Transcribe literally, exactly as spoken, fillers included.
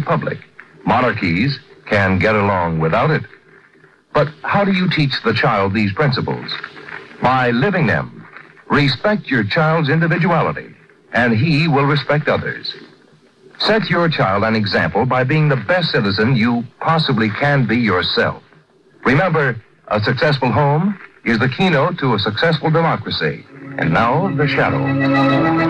republic. Monarchies can get along without it. But how do you teach the child these principles? By living them. Respect your child's individuality, and he will respect others. Set your child an example by being the best citizen you possibly can be yourself. Remember, a successful home is the keynote to a successful democracy. And now, The Shadow.